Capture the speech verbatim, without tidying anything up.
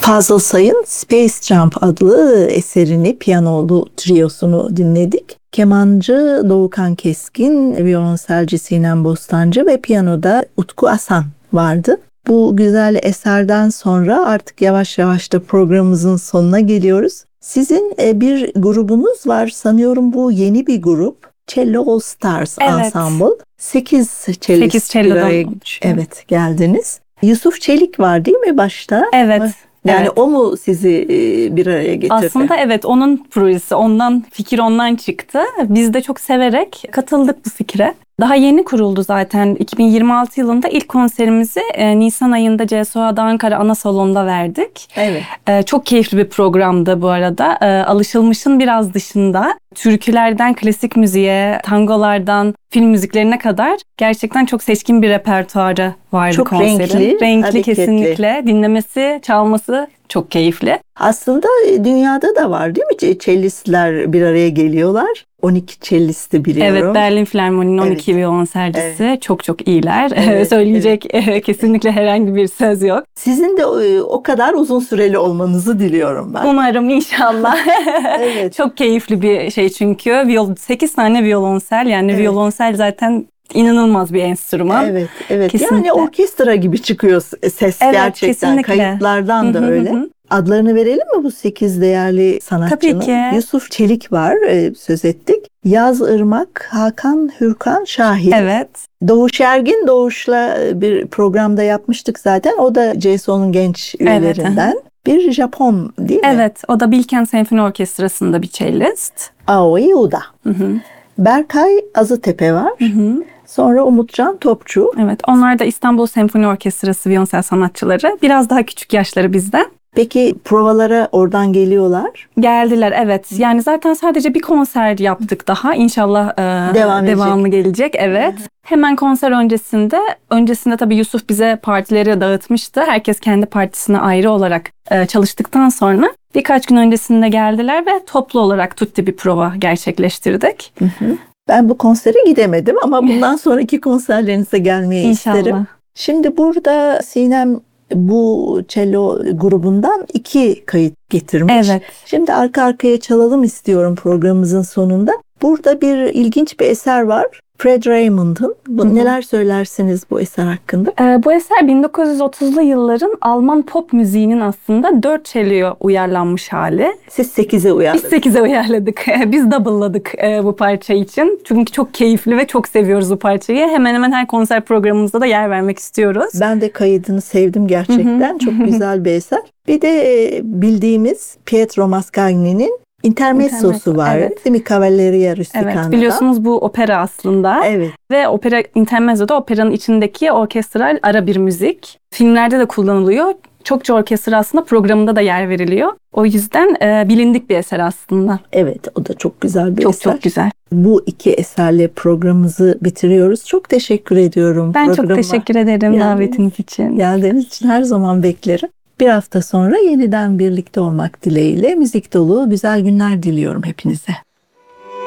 Fazıl Say'ın Space Jump adlı eserini, piyanolu triyosunu dinledik. Kemancı Doğukan Keskin, violonselci Sinem Bostancı ve piyanoda Utku Asan vardı. Bu güzel eserden sonra artık yavaş yavaş da programımızın sonuna geliyoruz. Sizin bir grubunuz var sanıyorum, bu yeni bir grup. Cello All Stars Evet. Ensemble. sekiz cellist bir araya evet, geldiniz. Yusuf Çelik var değil mi başta? Evet. Yani evet. o mu sizi bir araya getirdi? Aslında evet, onun projesi, ondan fikir ondan çıktı. Biz de çok severek katıldık bu fikre. Daha yeni kuruldu zaten. iki bin yirmi altı yılında ilk konserimizi e, Nisan ayında C S O A'da Ankara Ana Salon'da verdik. Evet. E, çok keyifli bir programdı bu arada. E, alışılmışın biraz dışında. Türkülerden klasik müziğe, tangolardan film müziklerine kadar gerçekten çok seçkin bir repertuarı vardı çok konserin. Renkli, Renkli hareketli. Kesinlikle. Dinlemesi, çalması çok keyifli. Aslında dünyada da var değil mi? Cellistler bir araya geliyorlar. on iki cellisti biliyorum. Evet, Berlin Filarmoni'nin on iki evet. violonselcisi evet. çok çok iyiler. Evet, Söyleyecek evet. kesinlikle herhangi bir söz yok. Sizin de o kadar uzun süreli olmanızı diliyorum ben. Umarım, inşallah. evet. Çok keyifli bir şey çünkü. sekiz tane violonsel, yani evet. violonsel zaten inanılmaz bir enstrüman. Evet, evet. Kesinlikle. Yani orkestra gibi çıkıyor ses evet, gerçekten. Kesinlikle. Kayıtlardan da öyle. Adlarını verelim mi bu sekiz değerli sanatçının? Tabii ki. Yusuf Çelik var, söz ettik. Yaz Irmak, Hakan Hürkan Şahin. Evet. Doğuş Ergin, Doğuş'la bir programda yapmıştık zaten. O da C S O'nun genç üyelerinden. Evet. Bir Japon değil mi? Evet, o da Bilkent Senfoni Orkestrası'nda bir cellist. Aoi Uda. Hı hı. Berkay Azıtepe var. Hı hı. Sonra Umutcan Topçu. Evet, onlar da İstanbul Senfoni Orkestrası violonsel sanatçıları. Biraz daha küçük yaşları bizden. Peki provalara oradan geliyorlar? Geldiler, evet. Yani zaten sadece bir konser yaptık daha. İnşallah e, Devam devamı gelecek. Evet. Hı-hı. Hemen konser öncesinde, öncesinde tabii Yusuf bize partileri dağıtmıştı. Herkes kendi partisine ayrı olarak e, çalıştıktan sonra birkaç gün öncesinde geldiler ve toplu olarak tutti bir prova gerçekleştirdik. Hı-hı. Ben bu konsere gidemedim ama bundan sonraki konserlerinize gelmeyi İnşallah. isterim. Şimdi burada Sinem bu cello grubundan iki kayıt getirmiş. Evet. Şimdi arka arkaya çalalım istiyorum programımızın sonunda. Burada bir ilginç bir eser var. Fred Raymond'ın. Bu, neler söylersiniz bu eser hakkında? Ee, bu eser bin dokuz yüz otuzlu yılların Alman pop müziğinin aslında dört cello'ya uyarlanmış hali. Siz sekize uyarladınız. Biz sekize uyarladık. Biz double'ladık e, bu parça için. Çünkü çok keyifli ve çok seviyoruz bu parçayı. Hemen hemen her konser programımızda da yer vermek istiyoruz. Ben de kaydını sevdim gerçekten. Çok güzel bir eser. Bir de e, bildiğimiz Pietro Mascagni'nin Intermezzo'su var. Evet. Değil mi? Cavalleria Rusticana. Evet, biliyorsunuz bu opera aslında. Evet. Ve opera, Intermezzo'da operanın içindeki orkestral ara bir müzik. Filmlerde de kullanılıyor. Çokça orkestra aslında programında da yer veriliyor. O yüzden e, bilindik bir eser aslında. Evet, o da çok güzel bir çok, eser. Çok çok güzel. Bu iki eserle programımızı bitiriyoruz. Çok teşekkür ediyorum. Ben programa. çok teşekkür ederim yani, davetiniz için. Geldiğiniz için her zaman beklerim. Bir hafta sonra yeniden birlikte olmak dileğiyle müzik dolu güzel günler diliyorum hepinize.